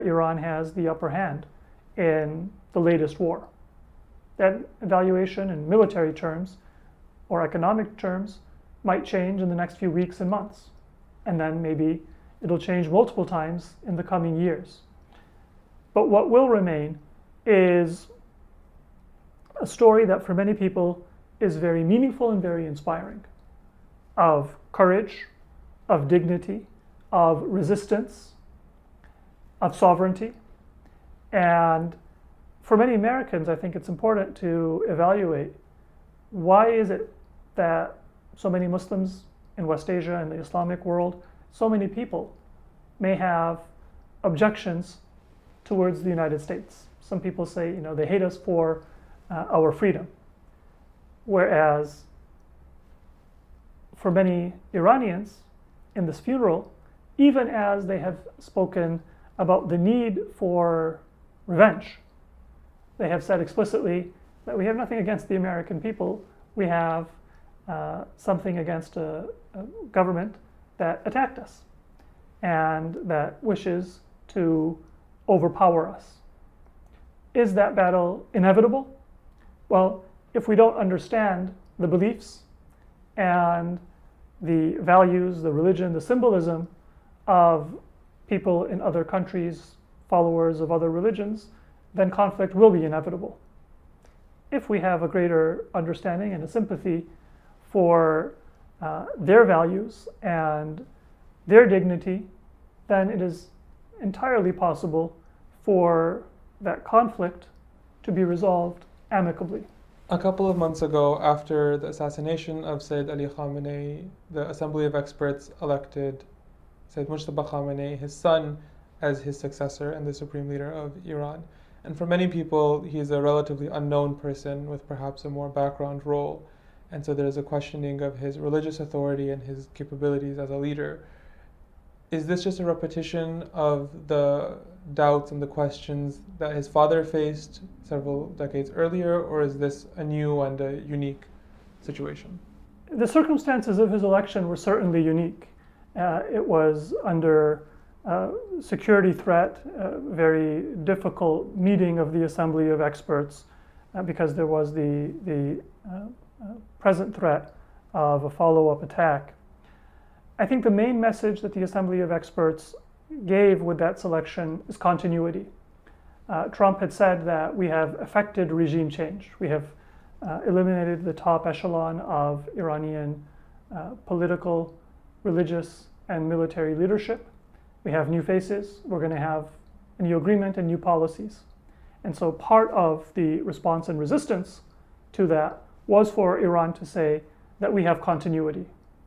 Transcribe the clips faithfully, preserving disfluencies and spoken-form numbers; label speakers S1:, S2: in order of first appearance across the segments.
S1: Iran has the upper hand in the latest war. That evaluation in military terms or economic terms might change in the next few weeks and months. And then maybe it'll change multiple times in the coming years. But what will remain is a story that for many people is very meaningful and very inspiring, of courage, of dignity, of resistance, of sovereignty. And for many Americans, I think it's important to evaluate, why is it that so many Muslims in West Asia and the Islamic world, so many people may have objections towards the United States. Some people say, you know, they hate us for uh, our freedom. Whereas for many Iranians in this funeral, even as they have spoken about the need for revenge, they have said explicitly that we have nothing against the American people. We have uh, something against a, a government that attacked us and that wishes to overpower us. Is that battle inevitable? Well, if we don't understand the beliefs and the values, the religion, the symbolism of people in other countries, followers of other religions, then conflict will be inevitable. If we have a greater understanding and a sympathy for uh, their values and their dignity, then it is entirely possible for that conflict to be resolved amicably.
S2: A couple of months ago, after the assassination of Sayyid Ali Khamenei, the Assembly of Experts elected Sayyid Mujtaba Khamenei, his son, as his successor and the supreme leader of Iran. And for many people, he's a relatively unknown person with perhaps a more background role. And so there's a questioning of his religious authority and his capabilities as a leader. Is this just a repetition of the doubts and the questions that his father faced several decades earlier, or is this a new and a unique situation?
S1: The circumstances of his election were certainly unique. Uh, it was under uh, security threat, a very difficult meeting of the Assembly of Experts uh, because there was the, the uh, uh, present threat of a follow-up attack. I think the main message that the Assembly of Experts gave with that selection is continuity. Uh, Trump had said that we have effected regime change. We have uh, eliminated the top echelon of Iranian uh, political, religious, and military leadership. We have new faces. We're going to have a new agreement and new policies. And so part of the response and resistance to that was for Iran to say that we have continuity.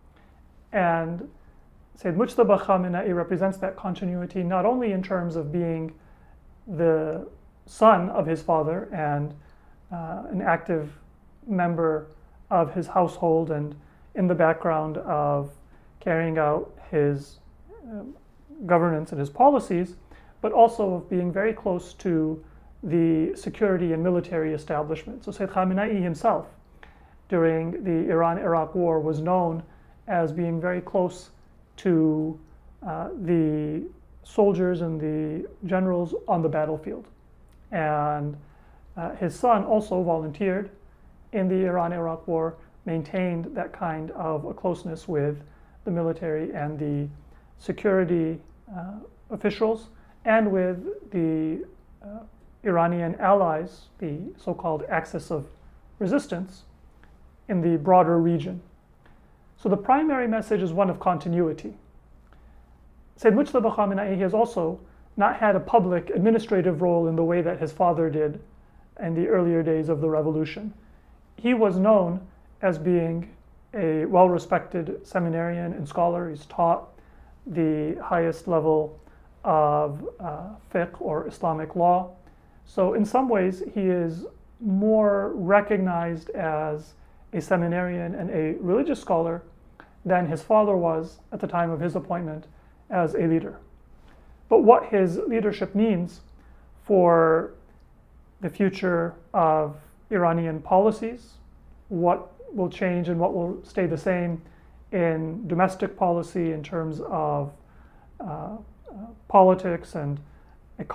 S1: And Sayyid Mujtaba Khamenei represents that continuity not only in terms of being the son of his father and uh, an active member of his household and in the background of carrying out his uh, governance and his policies, but also of being very close to the security and military establishment. So Sayyid Khamenei himself, during the Iran-Iraq War, was known as being very close to uh, the soldiers and the generals on the battlefield. And uh, his son also volunteered in the Iran-Iraq War, maintained that kind of a closeness with the military and the security uh, officials and with the uh, Iranian allies, the so-called axis of resistance in the broader region. So the primary message is one of continuity. Sayyid Mujtaba Khamenei has also not had a public administrative role in the way that his father did in the earlier days of the revolution. He was known as being a well-respected seminarian and scholar. He's taught the highest level of uh, fiqh or Islamic law. So in some ways, he is more recognized as a seminarian and a religious scholar than his father was at the time of his appointment as a leader. But what his leadership means for the future of Iranian policies, what will change and what will stay the same in domestic policy in terms of uh, uh, politics and